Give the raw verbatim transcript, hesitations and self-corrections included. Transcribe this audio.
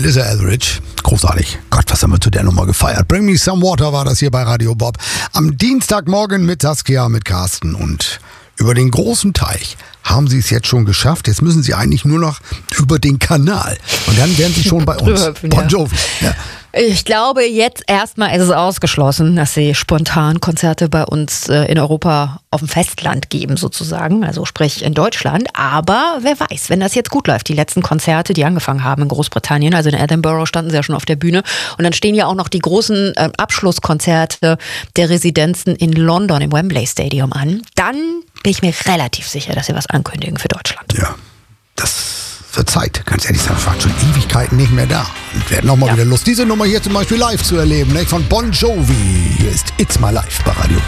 Melissa Etheridge, großartig. Gott, was haben wir zu der Nummer gefeiert. Bring Me Some Water war das hier bei Radio Bob. Am Dienstagmorgen mit Saskia, mit Carsten und über den großen Teich haben sie es jetzt schon geschafft. Jetzt müssen sie eigentlich nur noch über den Kanal. Und dann wären sie schon bei uns. Bon Jovi. Ja. Ich glaube, jetzt erstmal ist es ausgeschlossen, dass sie spontan Konzerte bei uns äh, in Europa auf dem Festland geben sozusagen, also sprich in Deutschland. Aber wer weiß, wenn das jetzt gut läuft, die letzten Konzerte, die angefangen haben in Großbritannien, also in Edinburgh standen sie ja schon auf der Bühne. Und dann stehen ja auch noch die großen äh, Abschlusskonzerte der Residenzen in London im Wembley Stadium an. Dann bin ich mir relativ sicher, dass sie was ankündigen für Deutschland. Ja, das wird Zeit, ganz ehrlich sagen, waren schon Ewigkeiten nicht mehr da. Und wir hätten auch mal ja. wieder Lust, diese Nummer hier zum Beispiel live zu erleben, ne? Von Bon Jovi. Hier ist It's My Life bei Radio